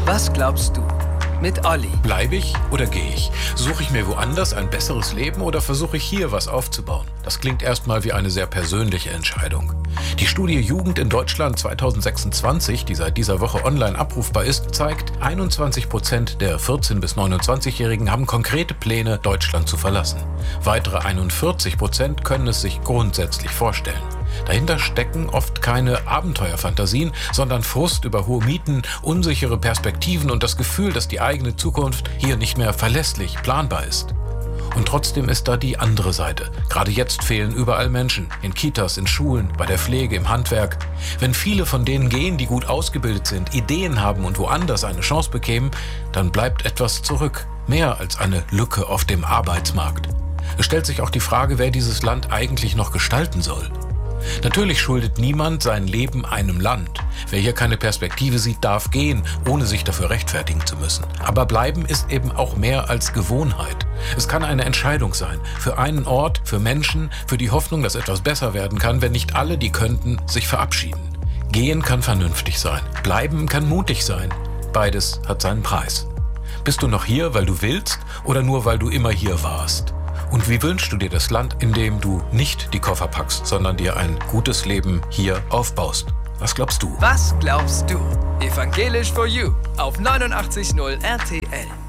Was glaubst du? Mit Olli. Bleibe ich oder gehe ich? Suche ich mir woanders ein besseres Leben oder versuche ich hier was aufzubauen? Das klingt erstmal wie eine sehr persönliche Entscheidung. Die Studie Jugend in Deutschland 2026, die seit dieser Woche online abrufbar ist, zeigt, 21% der 14- bis 29-Jährigen haben konkrete Pläne, Deutschland zu verlassen. Weitere 41% können es sich grundsätzlich vorstellen. Dahinter stecken oft keine Abenteuerfantasien, sondern Frust über hohe Mieten, unsichere Perspektiven und das Gefühl, dass die eigene Zukunft hier nicht mehr verlässlich planbar ist. Und trotzdem ist da die andere Seite. Gerade jetzt fehlen überall Menschen. In Kitas, in Schulen, bei der Pflege, im Handwerk. Wenn viele von denen gehen, die gut ausgebildet sind, Ideen haben und woanders eine Chance bekämen, dann bleibt etwas zurück. Mehr als eine Lücke auf dem Arbeitsmarkt. Es stellt sich auch die Frage, wer dieses Land eigentlich noch gestalten soll. Natürlich schuldet niemand sein Leben einem Land. Wer hier keine Perspektive sieht, darf gehen, ohne sich dafür rechtfertigen zu müssen. Aber bleiben ist eben auch mehr als Gewohnheit. Es kann eine Entscheidung sein. Für einen Ort, für Menschen, für die Hoffnung, dass etwas besser werden kann, wenn nicht alle, die könnten, sich verabschieden. Gehen kann vernünftig sein. Bleiben kann mutig sein. Beides hat seinen Preis. Bist du noch hier, weil du willst, oder nur, weil du immer hier warst? Und wie wünschst du dir das Land, in dem du nicht die Koffer packst, sondern dir ein gutes Leben hier aufbaust? Was glaubst du? Was glaubst du? Evangelisch for You auf 89.0 RTL.